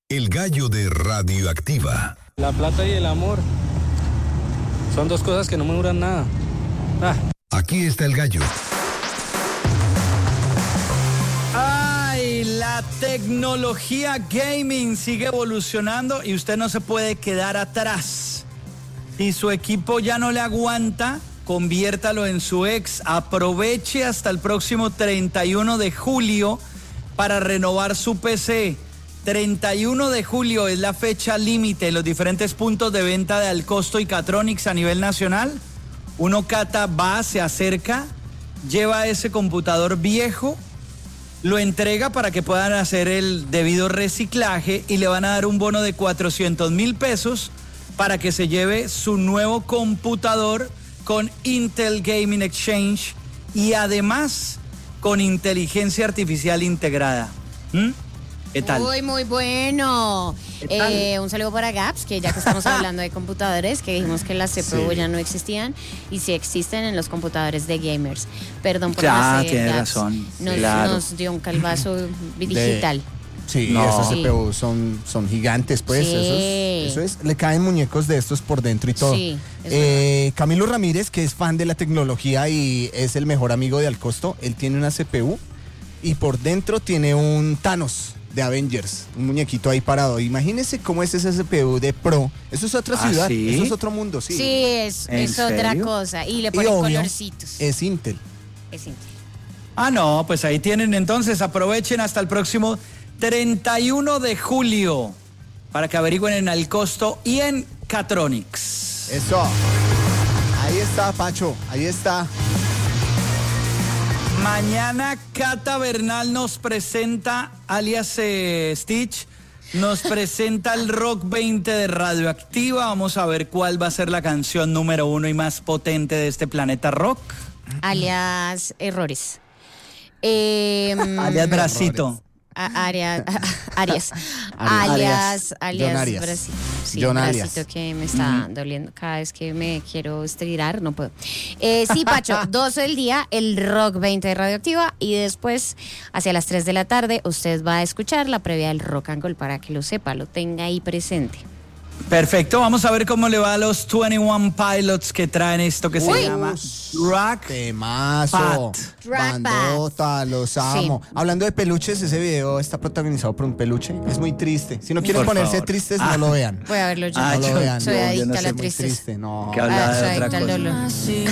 El gallo de Radioactiva. La plata y el amor son dos cosas que no me duran nada. Aquí está el gallo. ¡Ay! La tecnología gaming sigue evolucionando y usted no se puede quedar atrás. Si su equipo ya no le aguanta, conviértalo en su ex. Aproveche hasta el próximo 31 de julio para renovar su PC. 31 de julio es la fecha límite en los diferentes puntos de venta de Alcosto y Catronics a nivel nacional. Uno cata, va, se acerca, lleva ese computador viejo, lo entrega para que puedan hacer el debido reciclaje y le van a dar un bono de 400,000 pesos para que se lleve su nuevo computador con Intel Gaming Exchange y además con inteligencia artificial integrada. ¿Qué tal? Muy bueno. Un saludo para Gaps, que ya que estamos hablando de computadores, que dijimos que las CPU ya no existían y sí existen en los computadores de gamers. Perdón por Ya, hacer tiene Gaps. razón. Nos dio un calvazo digital. Sí, No. esas CPU son gigantes, pues. Sí. Eso es. Le caen muñecos de estos por dentro y todo. Sí, es Camilo Ramírez, que es fan de la tecnología y es el mejor amigo de Alcosto, él tiene una CPU y por dentro tiene un Thanos de Avengers, un muñequito ahí parado. Imagínese cómo es esa CPU de Pro. Eso es otra ciudad, ¿sí? eso es otro mundo, sí. Sí, es otra serio? cosa. Y le Y ponen obvio, colorcitos. es Intel. Es Intel. No, pues ahí tienen entonces, aprovechen hasta el próximo 31 de julio para que averigüen en Alcosto y en Catronics. Eso. Ahí está, Pacho, ahí está. Mañana Cata Bernal nos presenta, alias Stitch, nos presenta el Rock 20 de Radioactiva. Vamos a ver cuál va a ser la canción número 1 y más potente de este planeta rock. Alias Errores. Alias Bracito. Arias. Arias. Alias John Arias. Bracito. Sí, John bracito Arias. que me está doliendo cada vez que me quiero estirar, no puedo. Sí, Pacho, 12 del día, el Rock 20 de Radioactiva y después, hacia las 3 de la tarde, usted va a escuchar la previa del Rock and Roll para que lo sepa, lo tenga ahí presente. Perfecto, vamos a ver cómo le va a los 21 Pilots que traen esto que se llama Rock Temazo. Pat. Bandota, los amo. Hablando de peluches, ese video está protagonizado por un peluche. Es muy triste. Si no quieren Por ponerse favor. tristes, no lo vean. Voy a verlo yo. Ah, No lo vean. Soy no, adicta yo no a soy la muy tristeza. Triste, no. Que habla de Soy otra adicta al cosa. dolor.